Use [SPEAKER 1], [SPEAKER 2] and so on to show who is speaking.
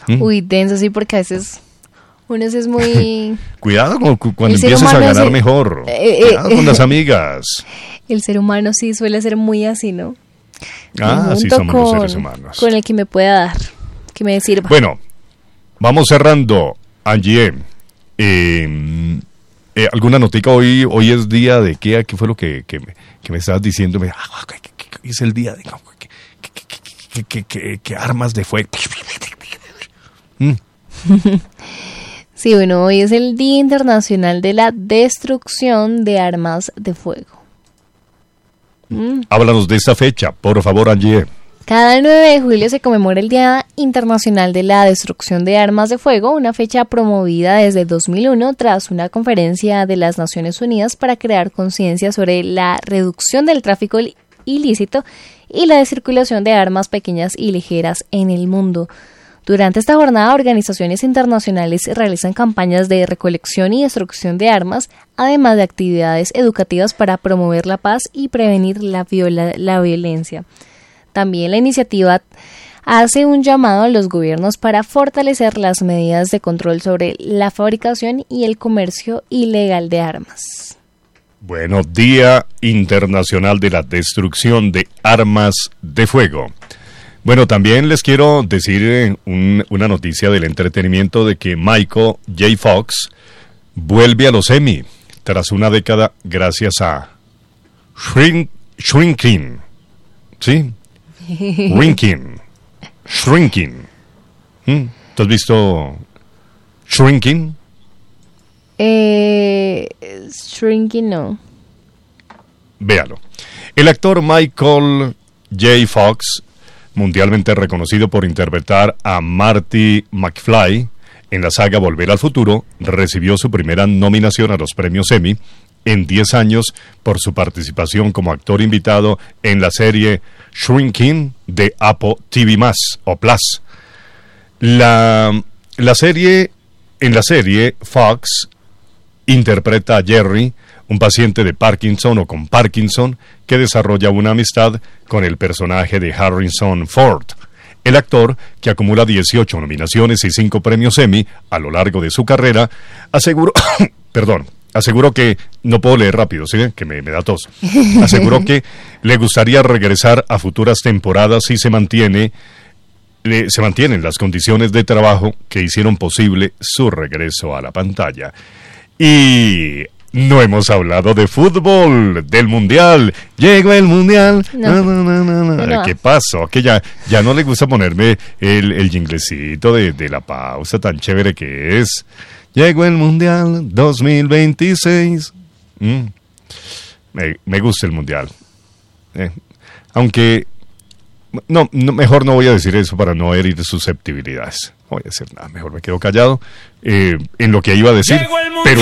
[SPEAKER 1] Uy, denso, sí, porque a veces uno es muy...
[SPEAKER 2] Cuidado cuando empieces a ganar mejor. Cuidado con las amigas.
[SPEAKER 1] El ser humano sí suele ser muy así, ¿no?
[SPEAKER 2] Así somos los seres humanos.
[SPEAKER 1] Con el que me pueda dar, que me sirva.
[SPEAKER 2] Bueno, vamos cerrando, Angie. ¿Alguna notica hoy? Hoy es día de qué fue lo que me estabas diciendo. Es el día de que armas de fuego.
[SPEAKER 1] Sí, bueno, hoy es el Día Internacional de la Destrucción de Armas de Fuego.
[SPEAKER 2] Háblanos de esta fecha, por favor, Angie.
[SPEAKER 1] Cada 9 de julio se conmemora el Día Internacional de la Destrucción de Armas de Fuego, una fecha promovida desde 2001 tras una conferencia de las Naciones Unidas para crear conciencia sobre la reducción del tráfico ilícito y la circulación de armas pequeñas y ligeras en el mundo. Durante esta jornada, organizaciones internacionales realizan campañas de recolección y destrucción de armas, además de actividades educativas para promover la paz y prevenir la violencia. También la iniciativa hace un llamado a los gobiernos para fortalecer las medidas de control sobre la fabricación y el comercio ilegal de armas.
[SPEAKER 2] Bueno, Día Internacional de la Destrucción de Armas de Fuego. Bueno, también les quiero decir una noticia del entretenimiento de que Michael J. Fox vuelve a los Emmy tras una década gracias a Shrinking. ¿Sí? Shrinking. ¿Tú has visto Shrinking?
[SPEAKER 1] Shrinking no.
[SPEAKER 2] Véalo. El actor Michael J. Fox, mundialmente reconocido por interpretar a Marty McFly en la saga Volver al Futuro, recibió su primera nominación a los premios Emmy en 10 años por su participación como actor invitado en la serie Shrinking de Apple TV+, o Plus. En la serie, Fox interpreta a Jerry, un paciente de Parkinson o con Parkinson, que desarrolla una amistad con el personaje de Harrison Ford. El actor, que acumula 18 nominaciones y 5 premios Emmy a lo largo de su carrera, aseguró que, no puedo leer rápido, ¿sí? Que me da tos. Aseguró que le gustaría regresar a futuras temporadas si se mantienen las condiciones de trabajo que hicieron posible su regreso a la pantalla. Y no hemos hablado de fútbol, del Mundial. Llegó el Mundial. No. ¿Qué pasó? Que ya no le gusta ponerme el jinglecito de la pausa tan chévere que es. Llegó el Mundial 2026. Me gusta el Mundial. Aunque, no, mejor no voy a decir eso para no herir susceptibilidades. No voy a decir nada, mejor me quedo callado en lo que iba a decir. Pero